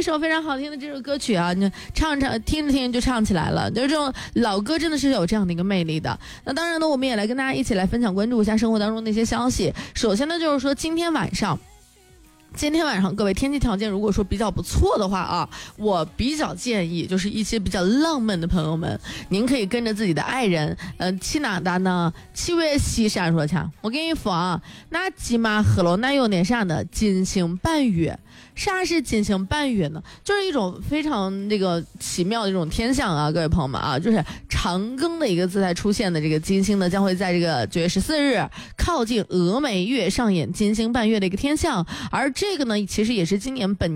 首非常好听的这首歌曲啊，你唱听着听着就唱起来了，就是这种老歌真的是有这样的一个魅力的。那当然呢，我们也来跟大家一起来分享关注一下生活当中的一些消息。首先呢，就是说今天晚上各位天气条件如果说比较不错的话啊，我比较建议就是一些比较浪漫的朋友们，您可以跟着自己的爱人去哪的呢？去为西山说去。我跟你说啊，那鸡嘛喝了那有点啥呢？金星伴月。啥是金星伴月呢？就是一种非常这个奇妙的一种天象啊，各位朋友们啊，就是长庚的一个姿态出现的这个金星呢，将会在这个9月14日靠近峨眉月上演金星伴月的一个天象，而这个呢，其实也是今年本